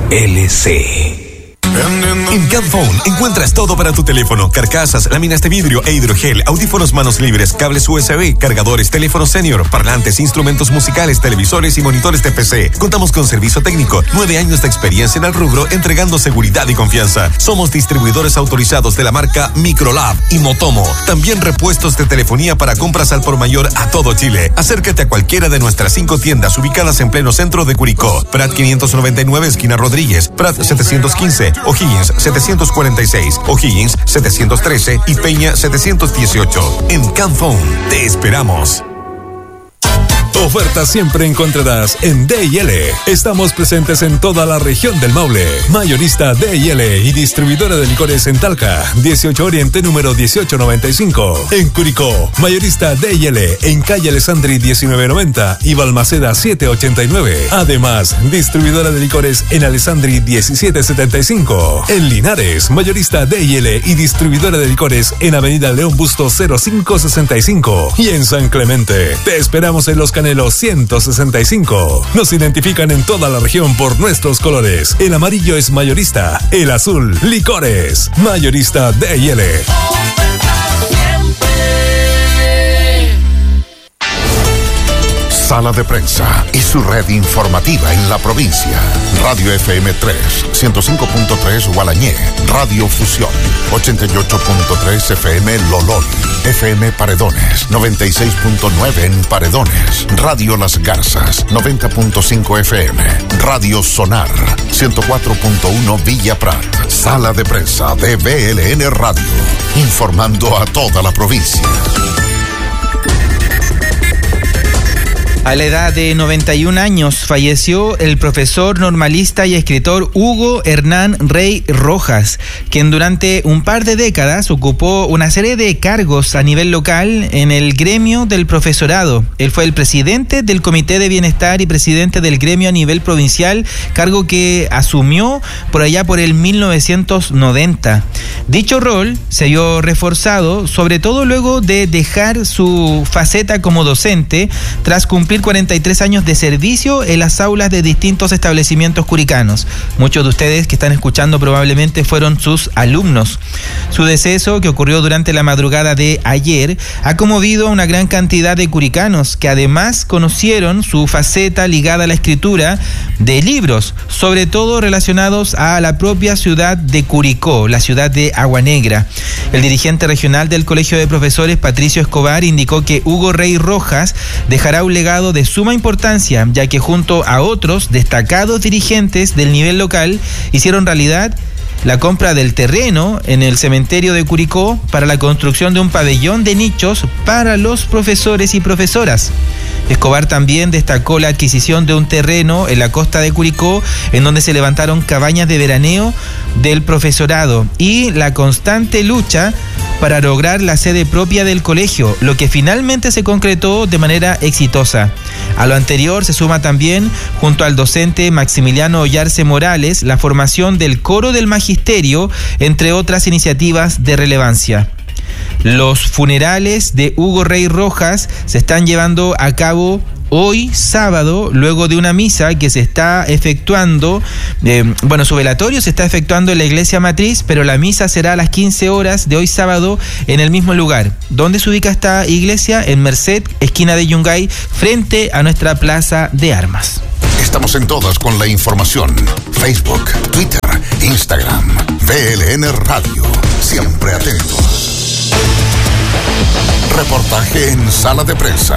LC. En Camphone encuentras todo para tu teléfono: carcasas, láminas de vidrio e hidrogel, audífonos manos libres, cables USB, cargadores, teléfonos senior, parlantes, instrumentos musicales, televisores y monitores de PC. Contamos con servicio técnico, 9 años de experiencia en el rubro, entregando seguridad y confianza. Somos distribuidores autorizados de la marca Microlab y Motomo. También repuestos de telefonía para compras al por mayor a todo Chile. Acércate a cualquiera de nuestras 5 tiendas ubicadas en pleno centro de Curicó: Prat 599, esquina Rodríguez; Prat 715, O'Higgins 746, O'Higgins 713 y Peña 718. En Camphone te esperamos. Ofertas siempre encontrarás en D&L. Estamos presentes en toda la región del Maule. Mayorista D&L y distribuidora de licores en Talca, 18 Oriente número 1895. En Curicó, mayorista D&L en calle Alessandri 1990 y Balmaceda 789. Además, distribuidora de licores en Alessandri 1775. En Linares, mayorista D&L y distribuidora de licores en Avenida León Busto 0565. Y en San Clemente, te esperamos en Los Canelos 165. Nos identifican en toda la región por nuestros colores. El amarillo es mayorista, el azul, licores. Mayorista D&L. Sala de Prensa y su red informativa en la provincia. Radio FM 3, 105.3 Gualañé, Radio Fusión, 88.3 FM Lolol, FM Paredones, 96.9 en Paredones, Radio Las Garzas, 90.5 FM, Radio Sonar, 104.1 Villa Prat. Sala de Prensa de BLN Radio, informando a toda la provincia. A la edad de 91 años falleció el profesor normalista y escritor Hugo Hernán Rey Rojas, quien durante un par de décadas ocupó una serie de cargos a nivel local en el gremio del profesorado. Él fue el presidente del Comité de Bienestar y presidente del gremio a nivel provincial, cargo que asumió por allá por el 1990. Dicho rol se vio reforzado, sobre todo luego de dejar su faceta como docente, tras cumplir 43 años de servicio en las aulas de distintos establecimientos curicanos. Muchos de ustedes que están escuchando probablemente fueron sus alumnos. Su deceso, que ocurrió durante la madrugada de ayer, ha conmovido a una gran cantidad de curicanos que además conocieron su faceta ligada a la escritura de libros, sobre todo relacionados a la propia ciudad de Curicó, la ciudad de Agua Negra. El dirigente regional del Colegio de Profesores, Patricio Escobar, indicó que Hugo Rey Rojas dejará un legado de suma importancia, ya que junto a otros destacados dirigentes del nivel local hicieron realidad la compra del terreno en el cementerio de Curicó para la construcción de un pabellón de nichos para los profesores y profesoras. Escobar también destacó la adquisición de un terreno en la costa de Curicó, en donde se levantaron cabañas de veraneo del profesorado, y la constante lucha para lograr la sede propia del colegio, lo que finalmente se concretó de manera exitosa. A lo anterior se suma también, junto al docente Maximiliano Ollarse Morales, la formación del coro del magisterio, entre otras iniciativas de relevancia. Los funerales de Hugo Rey Rojas se están llevando a cabo hoy sábado, luego de una misa que se está efectuando, su velatorio se está efectuando en la iglesia matriz, pero la misa será a las 15 horas de hoy sábado en el mismo lugar. ¿Dónde se ubica esta iglesia? En Merced, esquina de Yungay, frente a nuestra plaza de armas. Estamos en todas con la información. Facebook, Twitter, Instagram, BLN Radio. Siempre atentos. Reportaje en Sala de Prensa.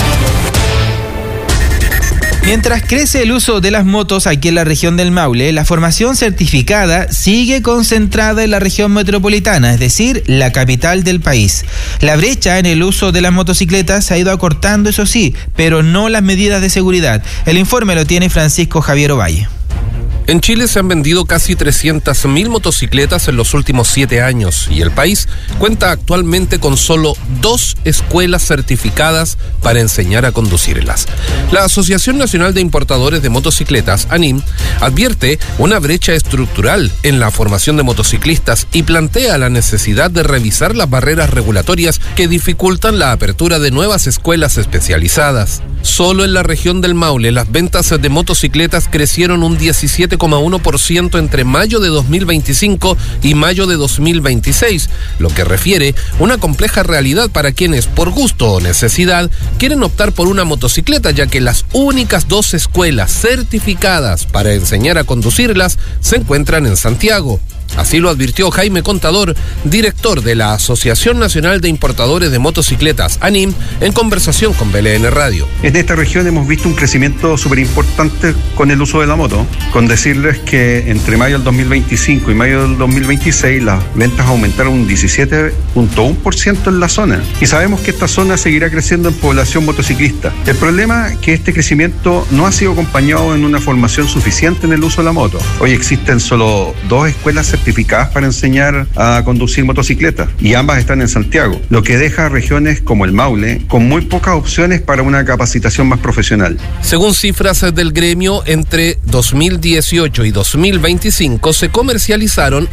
Mientras crece el uso de las motos aquí en la región del Maule, la formación certificada sigue concentrada en la región metropolitana, es decir, la capital del país. La brecha en el uso de las motocicletas se ha ido acortando, eso sí, pero no las medidas de seguridad. El informe lo tiene Francisco Javier Ovalle. En Chile se han vendido casi 300.000 motocicletas en los últimos 7 años y el país cuenta actualmente con solo 2 escuelas certificadas para enseñar a conducirlas. La Asociación Nacional de Importadores de Motocicletas, ANIM, advierte una brecha estructural en la formación de motociclistas y plantea la necesidad de revisar las barreras regulatorias que dificultan la apertura de nuevas escuelas especializadas. Solo en la región del Maule las ventas de motocicletas crecieron un 17% 17,1% entre mayo de 2025 y mayo de 2026, lo que refiere una compleja realidad para quienes, por gusto o necesidad, quieren optar por una motocicleta, ya que las únicas 2 escuelas certificadas para enseñar a conducirlas se encuentran en Santiago. Así lo advirtió Jaime Contador, director de la Asociación Nacional de Importadores de Motocicletas, ANIM, en conversación con BLN Radio. En esta región hemos visto un crecimiento súper importante con el uso de la moto, con decirles que entre mayo del 2025 y mayo del 2026 las ventas aumentaron un 17,1% en la zona. Y sabemos que esta zona seguirá creciendo en población motociclista. El problema es que este crecimiento no ha sido acompañado en una formación suficiente en el uso de la moto. Hoy existen solo 2 escuelas certificadas para enseñar a conducir motocicletas y ambas están en Santiago, lo que deja a regiones como el Maule con muy pocas opciones para una capacitación más profesional. Según cifras del gremio, entre 2018 y 2025 se comercializaron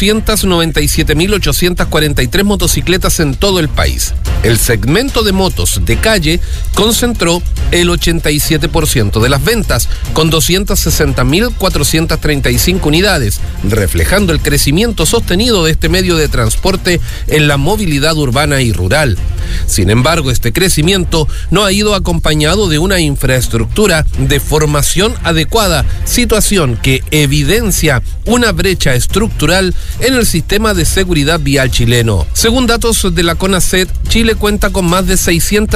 297.843 motocicletas en todo el país. El segmento de motos de calle concentró el 87% de las ventas, con 260.435 unidades, reflejando el crecimiento sostenido de este medio de transporte en la movilidad urbana y rural. Sin embargo, este crecimiento no ha ido acompañado de una infraestructura de formación adecuada, situación que evidencia una brecha estructural en el sistema de seguridad vial chileno. Según datos de la CONACET, Chile cuenta con más de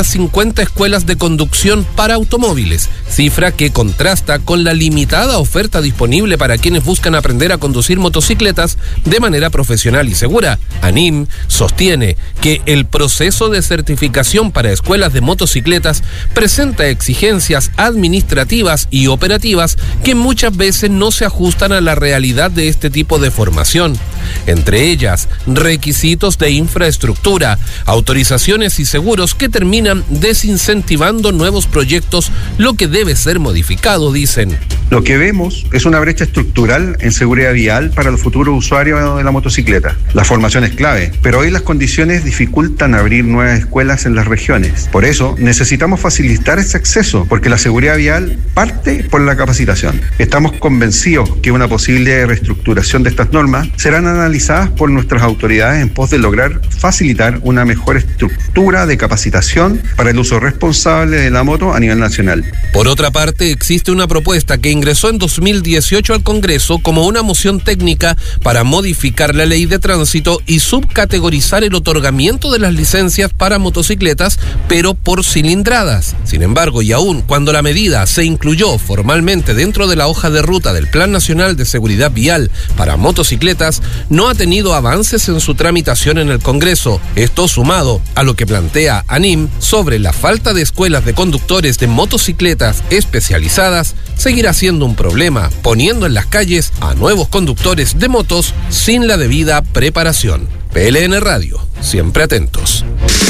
650 escuelas de conducción para automóviles, cifra que contrasta con la limitada oferta disponible para quienes buscan aprender a conducir motocicletas de manera profesional y segura. ANIM sostiene que el proceso de certificación para escuelas de motocicletas presenta exigencias administrativas y operativas que muchas veces no se ajustan a la realidad de este tipo de formación. Entre ellas, requisitos de infraestructura, autorizaciones y seguros que terminan desincentivando nuevos proyectos, lo que debe ser modificado, dicen. Lo que vemos es una brecha estructural en seguridad vial para los futuros usuarios de la motocicleta. La formación es clave, pero hoy las condiciones dificultan abrir nuevas escuelas en las regiones. Por eso necesitamos facilitar ese acceso, porque la seguridad vial parte por la capacitación. Estamos convencidos que una posible reestructuración de estas normas serán analizadas por nuestras autoridades en pos de lograr facilitar una mejor estructura de capacitación para el uso responsable de la moto a nivel nacional. Por otra parte, existe una propuesta que ingresó en 2018 al Congreso como una moción técnica para modificar la ley de tránsito y subcategorizar el otorgamiento de las licencias para motocicletas, pero por cilindradas. Sin embargo, y aún cuando la medida se incluyó formalmente dentro de la hoja de ruta del Plan Nacional de Seguridad Vial para motocicletas, no ha tenido avances en su tramitación en el Congreso. Esto sumado a lo que plantea ANIM sobre la falta de escuelas de conductores de motocicletas especializadas, seguirá siendo un problema, poniendo en las calles a nuevos conductores de motos sin la debida preparación. PLN Radio, siempre atentos.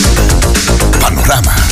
Panoramas.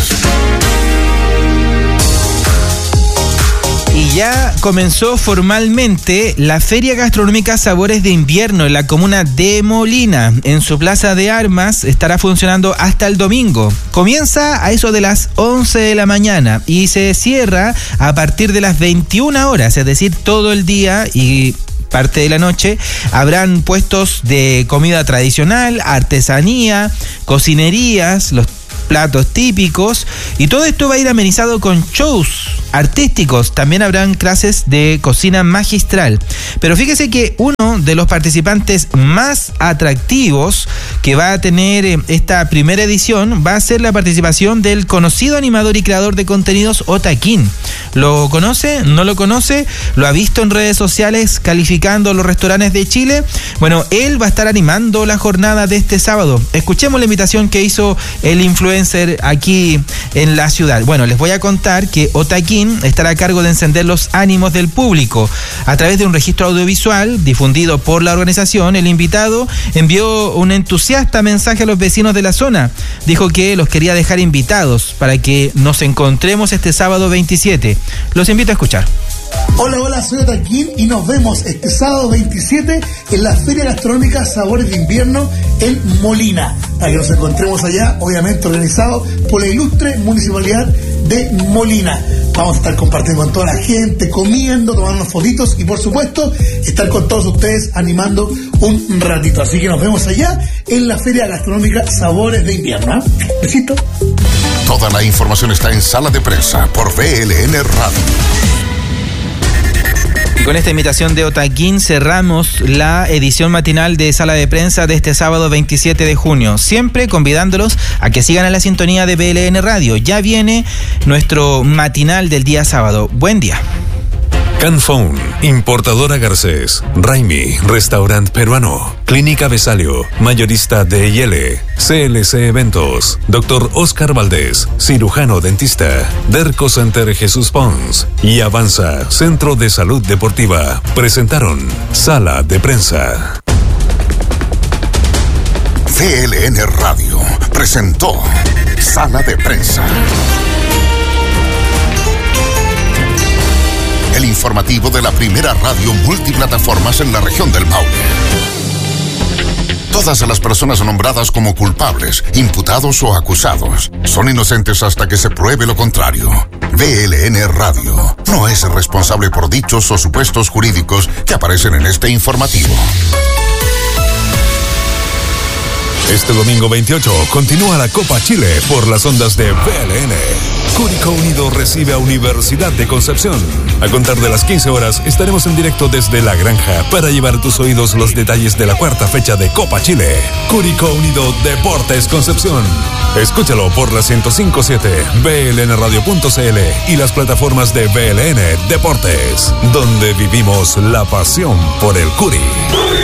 Y ya comenzó formalmente la Feria Gastronómica Sabores de Invierno en la comuna de Molina. En su plaza de armas estará funcionando hasta el domingo. Comienza a eso de las 11 de la mañana y se cierra a partir de las 21 horas, es decir, todo el día y parte de la noche. Habrán puestos de comida tradicional, artesanía, cocinerías, los platos típicos, y todo esto va a ir amenizado con shows artísticos. También habrán clases de cocina magistral. Pero fíjese que uno de los participantes más atractivos que va a tener esta primera edición va a ser la participación del conocido animador y creador de contenidos Otaquín. ¿Lo conoce? ¿No lo conoce? ¿Lo ha visto en redes sociales calificando los restaurantes de Chile? Bueno, él va a estar animando la jornada de este sábado. Escuchemos la invitación que hizo el influencer aquí en la ciudad. Bueno, les voy a contar que Otaquín estará a cargo de encender los ánimos del público. A través de un registro audiovisual difundido por la organización, el invitado envió un entusiasta mensaje a los vecinos de la zona. Dijo que los quería dejar invitados para que nos encontremos este sábado 27. Los invito a escuchar. Hola, soy Otaquín y nos vemos este sábado 27 en la Feria Gastronómica Sabores de Invierno en Molina. Para que nos encontremos allá, obviamente organizado por la ilustre Municipalidad de Molina. Vamos a estar compartiendo con toda la gente, comiendo, tomando unas fotitos y por supuesto estar con todos ustedes animando un ratito. Así que nos vemos allá en la Feria Gastronómica Sabores de Invierno. Besito. Toda la información está en Sala de Prensa por VLN Radio. Y con esta invitación de Otaquín cerramos la edición matinal de Sala de Prensa de este sábado 27 de junio. Siempre convidándolos a que sigan a la sintonía de VLN Radio. Ya viene nuestro matinal del día sábado. Buen día. Canphone, Importadora Garcés, Raimi, Restaurant Peruano, Clínica Besalio, Mayorista D&L, CLC Eventos, Dr. Oscar Valdés, Cirujano Dentista, Derco Center Jesús Pons y Avanza, Centro de Salud Deportiva, presentaron Sala de Prensa. VLN Radio presentó Sala de Prensa. El informativo de la primera radio multiplataformas en la región del Maule. Todas las personas nombradas como culpables, imputados o acusados son inocentes hasta que se pruebe lo contrario. VLN Radio no es responsable por dichos o supuestos jurídicos que aparecen en este informativo. Este domingo 28 continúa la Copa Chile por las ondas de VLN. Curicó Unido recibe a Universidad de Concepción. A contar de las 15 horas estaremos en directo desde La Granja para llevar a tus oídos los detalles de la cuarta fecha de Copa Chile. Curicó Unido Deportes Concepción. Escúchalo por la 105.7, blnradio.cl y las plataformas de VLN Deportes, donde vivimos la pasión por el Curi.